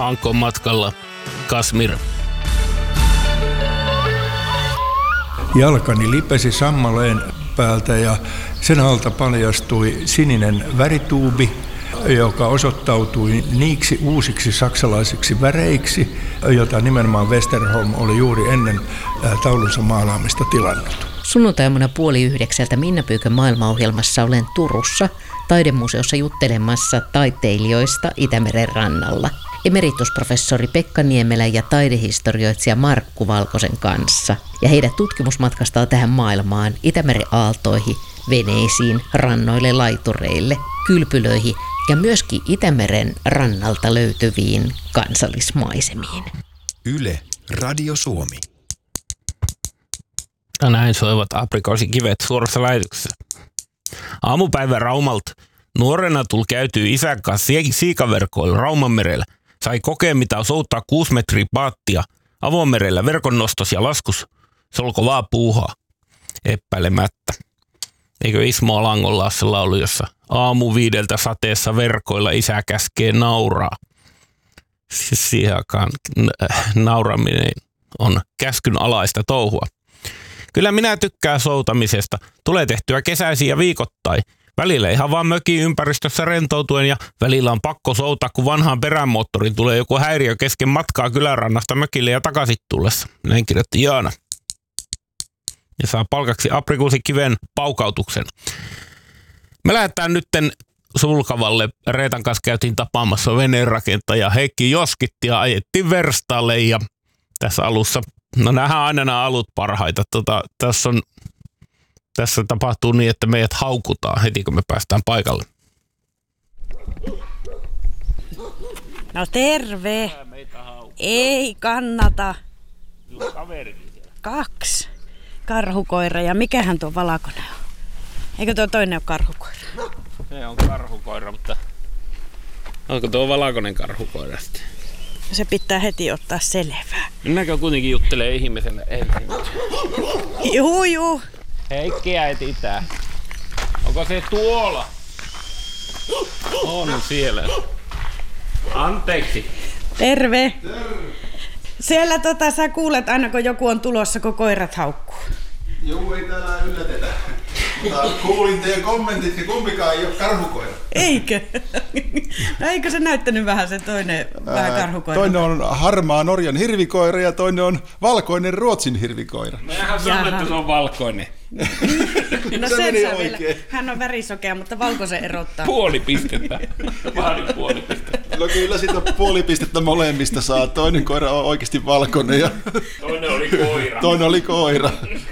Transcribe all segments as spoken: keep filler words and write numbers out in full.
Ankon matkalla Kasmir. Jalkani lipesi sammaleen päältä ja sen alta paljastui sininen värituubi, joka osoittautui niiksi uusiksi saksalaisiksi väreiksi, jota nimenomaan Westerholm oli juuri ennen taulunsa maalaamista tilannut. Sunnuntaimuna puoli yhdeksältä Minna Pyykön maailmaohjelmassa olen Turussa taidemuseossa juttelemassa taiteilijoista Itämeren rannalla. Emeritusprofessori Pekka Niemelä ja taidehistorioitsija Markku Valkosen kanssa. Ja heidät tutkimusmatkastaa tähän maailmaan, Itämeren aaltoihin, veneisiin, rannoille, laitureille, kylpylöihin ja myöskin Itämeren rannalta löytyviin kansallismaisemiin. Yle, Radio Suomi. Ja näin soivat aprikoosikivet suorassa lähetyksessä. Aamupäivä Raumalta. Nuorena tuli käytyy isän kanssa siikaverkoilla Raumanmerellä. Sai kokea, mitä soutaa kuusi metriä paattia avomerellä verkonnostos ja laskus. Se oli kovaa puuhaa. Epäilemättä. Eikö Ismo Alangolla se laulu, jossa aamu viideltä sateessa verkoilla isä käskee nauraa. Siis siihen aikaan nauraminen on käskyn alaista touhua. Kyllä minä tykkään soutamisesta. Tulee tehtyä kesäisiä ja viikoittain. Välillä ihan vaan mökin ympäristössä rentoutuen ja välillä on pakko soutaa, kun vanhaan perämoottorin tulee joku häiriö kesken matkaa kylärannasta mökille ja takaisin tullessa. Näin kirjoitti Jaana. Ja saa palkaksi aprikuusikiven paukautuksen. Me lähdetään nytten Sulkavalle. Reetan kanssa käytiin tapaamassa veneenrakentaja Heikki Joskitti ja ajettiin verstaalle ja tässä alussa, no nähdään aina nämä alut parhaita. Tota, tässä, on, tässä tapahtuu niin, että meidät haukutaan heti, kun me päästään paikalle. No terve. Ei kannata. Kaksi. Karhukoira ja mikähän tuo valakonen on? Eikö tuo toinen ole karhukoira? Se on karhukoira, mutta onko tuo valakonen karhukoira sitten? Se pitää heti ottaa selvää. Minäkö kuitenkin juttelee ihmiselle ensin? Juu, juu. Heikkiä etitään. Onko se tuolla? On siellä. Anteeksi. Terve. Terve. Siellä tota, sä kuulet aina kun joku on tulossa, kun koirat haukkuu. Joo, ei täällä yllätetä. Mutta kuulin teidän kommentit, niin kumpikaan ei ole karhukoira. Eikö? No eikö se näyttänyt vähän se toinen Ää, vähän karhukoira? Toinen on harmaa Norjan hirvikoira ja toinen on valkoinen Ruotsin hirvikoira. Mehän sanoin, että se on valkoinen. No se sen saa vielä. Hän on värisokea, mutta valkoisen erottaa. Puoli pistettä. Vaadin puoli pistettä. No kyllä siitä puoli pistettä molemmista saa. Toinen koira on oikeasti valkoinen ja toinen oli koira. Toinen oli koira.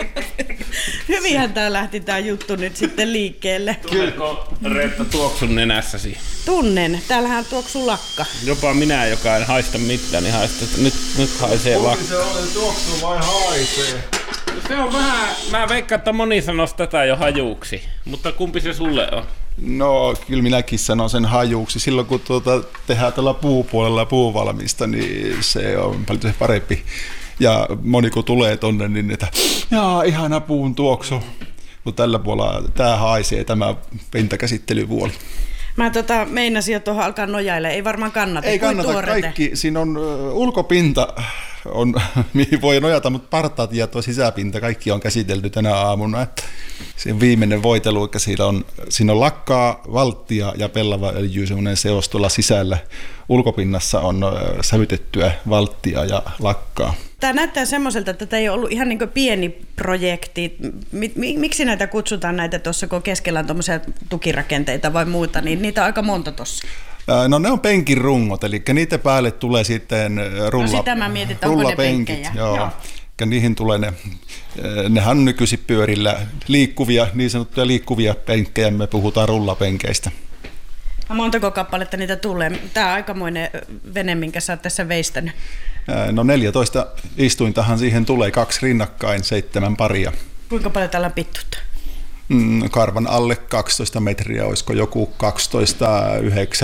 Hyvinhän tää lähti tää juttu nyt sitten liikkeelle. Tunneeko Reetta tuoksun nenässäsi? Tunnen. Täällähän tuoksuu lakka. Jopa minä, joka en haista mitään, niin haista, että nyt, nyt haisee lakka. Kumpi se on, tuoksuu vai haisee? Se on vähän, mä veikkaan, että moni sanoisi tätä jo hajuuksi, mutta kumpi se sulle on? No kyllä minäkin sanon sen hajuuksi. Silloin kun tuota, tehdään tällä puupuolella puuvalmista, niin se on paljon se parempi. Ja moni kun tulee tonne, niin että jaa, ihana puun tuoksu. Mutta tällä puolella tämä haisee, tämä pintakäsittelyvuoli. Mä tota, meinasin jo tuohon alkaa nojailla. Ei varmaan kannata. Ei kannata tuorete. Kaikki. Siinä on uh, ulkopinta, on, mihin voi nojata, mutta partaat ja tuo sisäpinta, kaikki on käsitelty tänä aamuna. Siinä viimeinen voitelu, että siinä on, siinä on lakkaa, valttia ja pellava öljy, semmoinen seos tuolla sisällä. Ulkopinnassa on uh, sävytettyä valttia ja lakkaa. Tämä näyttää semmoiselta, että tämä ei ole ollut ihan niin kuin pieni projekti. Miksi näitä kutsutaan näitä tuossa, kun keskellä on tuommoisia tukirakenteita vai muuta, niin niitä on aika monta tuossa. No ne on penkin rungot, eli niitä päälle tulee sitten rulla, no sitä mä mietin, onko ne penkkejä. Joo. Joo. Niihin tulee ne, nehän on nykyisin pyörillä liikkuvia, niin sanottuja liikkuvia penkkejä, me puhutaan rullapenkeistä. No montako kappaletta niitä tulee? Tämä on aikamoinen vene, minkä sä oot tässä veistänyt. No neljätoista istuintahan siihen tulee, kaksi rinnakkain, seitsemän paria. Kuinka paljon täällä on pittuutta? Karvan alle kaksitoista metriä, olisiko joku kaksitoista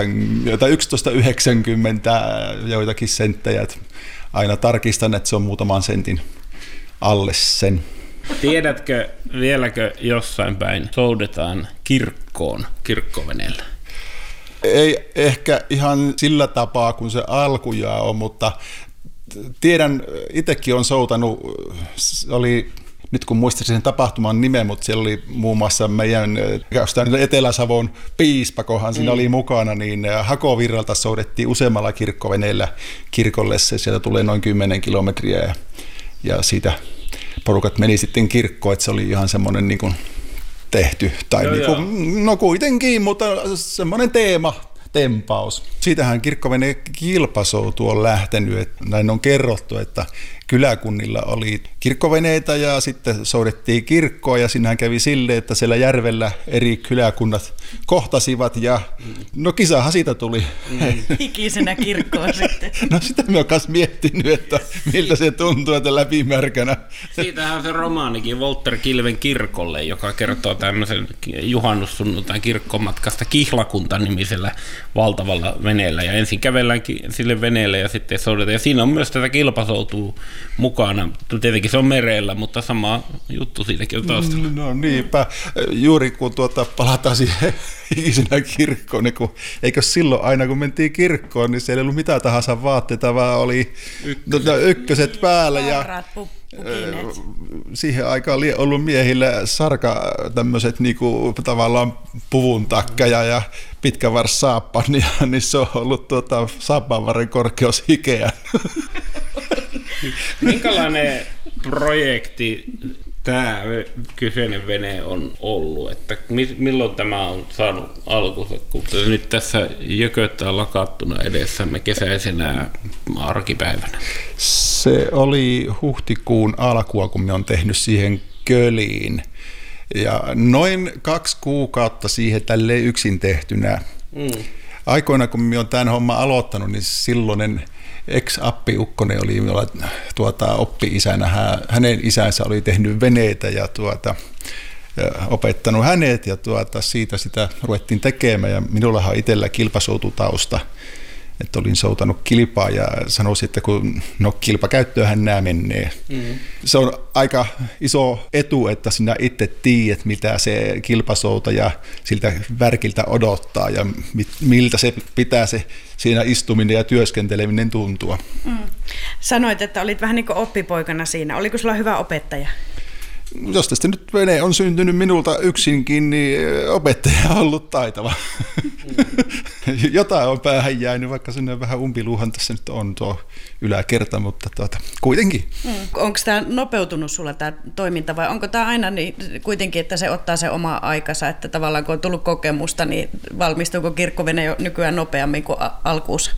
yhdeksänkymmentä joitakin senttejä. Aina tarkistan, että se on muutaman sentin alle sen. Tiedätkö vieläkö jossain päin soudetaan kirkkoon kirkkoveneellä? Ei ehkä ihan sillä tapaa kuin se alkujaa on, mutta tiedän, itsekin on soutanut, oli, nyt kun muistaisin sen tapahtuman nimen, mutta siellä oli muun muassa meidän Etelä-Savon piispakohan siinä mm. oli mukana, niin Hakovirralta soudettiin useammalla kirkkoveneellä kirkolle, se sieltä tulee noin kymmenen kilometriä ja, ja siitä porukat meni sitten kirkkoon, että se oli ihan semmoinen niin kuin tehty, tai joo, niin kuin, no kuitenkin, mutta semmoinen teema, tempaus. Siitähän kirkkovene kilpasoutu on lähtenyt, että näin on kerrottu, että kyläkunnilla oli kirkkoveneitä ja sitten soudettiin kirkkoa ja siinähän kävi silleen, että siellä järvellä eri kyläkunnat kohtasivat ja no kisahan siitä tuli. Mm. Ikisenä kirkkoon sitten. No sitä mä oon kanssa miettinyt, että miltä se tuntuu, että läpimärkänä. Siitähän se romaanikin Walter Kilven kirkolle, joka kertoo tämmöisen juhannussunnuntain kirkkomatkasta Kihlakunta-nimisellä valtavalla veneellä ja ensin kävellään sille veneelle ja sitten soudetaan. Ja siinä on myös tätä kilpasoutua mukana. Tietenkin se on merellä, mutta sama juttu siitäkin on taustalla. No niinpä. Juuri kun tuota, palataan siihen ikisenä kirkkoon, niin kun, eikö silloin aina kun mentiin kirkkoon, niin siellä ei ollut mitään tahansa vaatteita, vaan oli ykköset, no, ykköset päällä. Ja siihen aikaan oli ollut miehillä sarka tämmöiset niinku, tavallaan puvun takkeja ja pitkä vars saappa, niin niissä on ollut tuota, saappaanvarren korkeus hikeä. Minkälainen projekti tämä kyseinen vene on ollut? Että milloin tämä on saanut alkunsa, kun nyt tässä jököttää lakattuna edessämme kesäisenä arkipäivänä? Se oli huhtikuun alkua, kun me on tehnyt siihen köliin. Ja noin kaksi kuukautta siihen tälleen yksin tehtynä. Mm. Aikoina, kun me on tämän homman aloittanut, niin silloinen ex-appiukkonen oli tuota, oppi-isänä. Hänen isänsä oli tehnyt veneitä ja, tuota, ja opettanut hänet ja tuota, siitä sitä ruvettiin tekemään. Ja minullahan itsellä kilpasoututausta, että olin soutanut kilpaa ja sanoisin, että kun no kilpakäyttööhän nämä menee. Mm-hmm. Se on aika iso etu, että sinä itse tiedät, mitä se kilpasoutaja siltä värkiltä odottaa ja miltä se pitää se siinä istuminen ja työskenteleminen tuntua. Mm. Sanoit, että olit vähän niin kuin oppipoikana siinä. Oliko sulla hyvä opettaja? Jos tästä nyt vene on syntynyt minulta yksinkin, niin opettaja on ollut taitava. Mm. Jotain on päähän jäänyt, vaikka sinne vähän umpiluuhan tässä nyt on tuo yläkerta, mutta tuota, kuitenkin. Mm. Onko tämä nopeutunut sulla tämä toiminta vai onko tämä aina niin, kuitenkin, että se ottaa se oma aikansa, että tavallaan kun on tullut kokemusta, niin valmistuuko kirkkovene jo nykyään nopeammin kuin alkuunsa?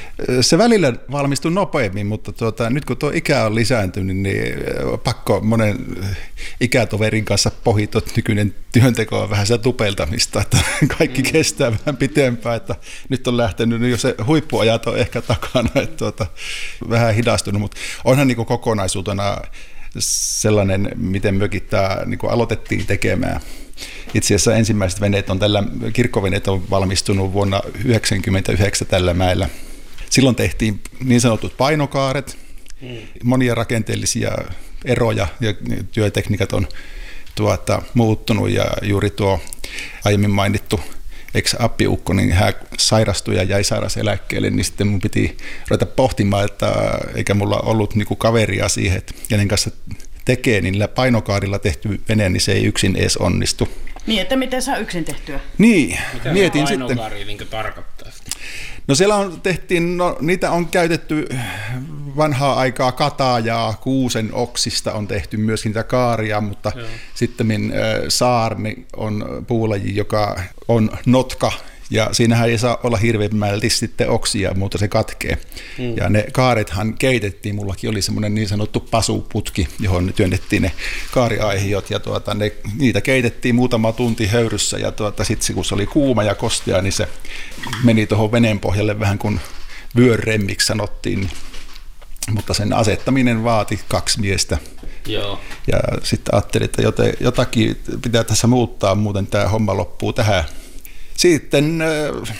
Se välillä valmistuu nopeammin, mutta tuota, nyt kun tuo ikä on lisääntynyt, niin pakko monen ikätoverin kanssa pohittua, että nykyinen työnteko on vähän sitä tupeltamista, että kaikki mm. kestää vähän pitempään, että nyt on lähtenyt, niin jo se huippuajat on ehkä takana, että tuota, vähän hidastunut, mutta onhan niin kuin kokonaisuutena sellainen, miten mökin tämä niin kuin aloitettiin tekemään. Itse asiassa ensimmäiset veneet on tällä, kirkkoveneet on valmistunut vuonna yhdeksänkymmentäyhdeksän tällä mäellä. Silloin tehtiin niin sanotut painokaaret, mm. monia rakenteellisia eroja ja työtekniikat on tuota, muuttunut ja juuri tuo aiemmin mainittu ex-appiukko, niin hän sairastui ja jäi sairauseläkkeelle, niin sitten mun piti ruveta pohtimaan, että eikä mulla ollut niinku kaveria siihen, että kenen kanssa tekee, niin niillä painokaarilla tehty vene, niin se ei yksin edes onnistu. Niin, että miten saa yksin tehtyä? Niin, mitä mietin sitten. Mitä painokaari niin tarkoittaa? No siellä on tehtiin, no niitä on käytetty vanhaa aikaa katajaa, kuusen oksista on tehty myöskin niitä kaaria, mutta joo. Sitten äh, saarni on puulaji, joka on notka, ja siinähän ei saa olla hirveämmälti sitten oksia, mutta se katkee. Mm. Ja ne kaarethan keitettiin, mullakin oli semmoinen niin sanottu pasuputki, johon työnnettiin ne kaariaihiot, ja tuota, ne, niitä keitettiin muutama tunti höyryssä, ja tuota, sitten kun se oli kuuma ja kostea, niin se meni tuohon veneen pohjalle vähän kuin vyöremmiksi sanottiin, mutta sen asettaminen vaati kaksi miestä. Joo. Ja sitten ajattelin, että jotakin pitää tässä muuttaa, muuten tämä homma loppuu tähän. Sitten